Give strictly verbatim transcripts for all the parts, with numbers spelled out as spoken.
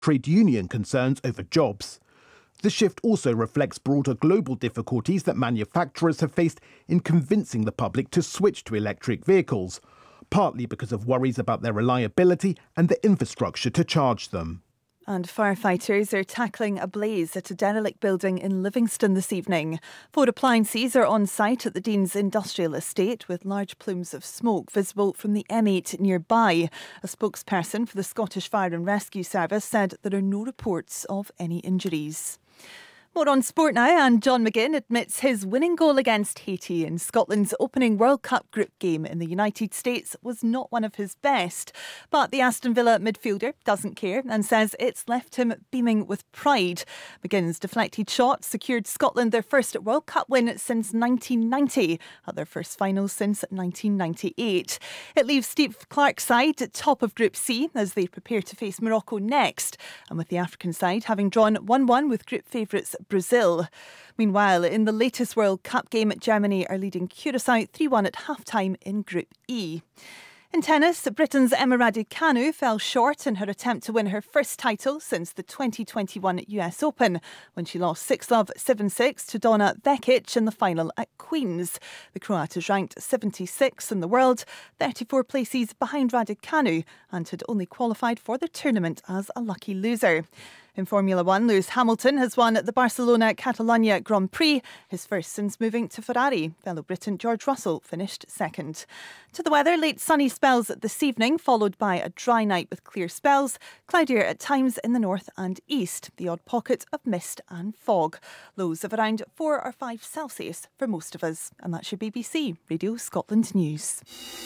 trade union concerns over jobs. The shift also reflects broader global difficulties that manufacturers have faced in convincing the public to switch to electric vehicles, partly because of worries about their reliability and the infrastructure to charge them. And firefighters are tackling a blaze at a derelict building in Livingston this evening. Four appliances are on site at the Dean's Industrial Estate, with large plumes of smoke visible from the M eight nearby. A spokesperson for the Scottish Fire and Rescue Service said there are no reports of any injuries. More on sport now, and John McGinn admits his winning goal against Haiti in Scotland's opening World Cup group game in the United States was not one of his best. But the Aston Villa midfielder doesn't care and says it's left him beaming with pride. McGinn's deflected shot secured Scotland their first World Cup win since nineteen ninety, at their first final since nineteen ninety-eight. It leaves Steve Clarke's side at top of Group C as they prepare to face Morocco next, and with the African side having drawn one one with group favourites Brazil. Meanwhile, in the latest World Cup game, Germany are leading Curacao three one at half-time in Group E. In tennis, Britain's Emma Raducanu fell short in her attempt to win her first title since the twenty twenty-one U S Open, when she lost six love, seven six to Donna Vekic in the final at Queen's. The Croat is ranked seventy-sixth in the world, thirty-four places behind Raducanu, and had only qualified for the tournament as a lucky loser. In Formula One, Lewis Hamilton has won the Barcelona-Catalonia Grand Prix, his first since moving to Ferrari. Fellow Briton George Russell finished second. To the weather, late sunny spells this evening, followed by a dry night with clear spells, cloudier at times in the north and east, the odd pocket of mist and fog. Lows of around four or five Celsius for most of us. And that's your B B C Radio Scotland News.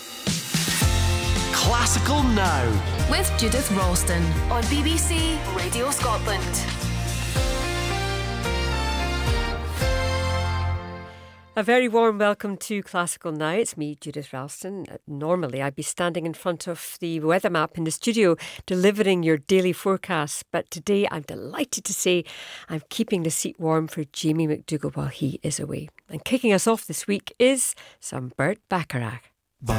Classical Now with Judith Ralston on B B C Radio Scotland. A very warm welcome to Classical Now. It's me, Judith Ralston. Normally I'd be standing in front of the weather map in the studio delivering your daily forecast, but today I'm delighted to say I'm keeping the seat warm for Jamie McDougall while he is away. And kicking us off this week is some Burt Bacharach.